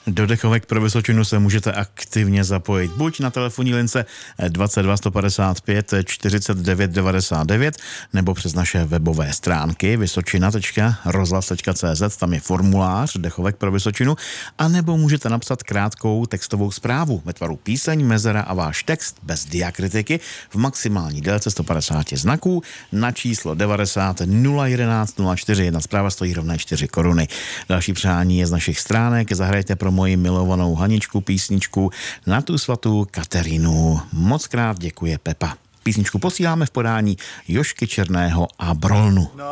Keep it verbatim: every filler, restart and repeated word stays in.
Do dechovek pro Vysočinu se můžete aktivně zapojit buď na telefonní lince dvacet dva sto padesát pět čtyřicet devět devadesát devět nebo přes naše webové stránky vysočina tečka rozhlas tečka cé zet, tam je formulář dechovek pro Vysočinu, a nebo můžete napsat krátkou textovou zprávu ve tvaru píseň, mezera a váš text bez diakritiky v maximální délce sto padesát znaků na číslo devadesát nula jedenáct nula čtyři. Jedna zpráva stojí rovné čtyři koruny. Další přání je z našich stránek. Zahrajte pro moji milovanou Haničku písničku na tu svatou Kateřinu. Moc krát děkuje Pepa. Písničku posíláme v podání Jožky Černého a Brolnu.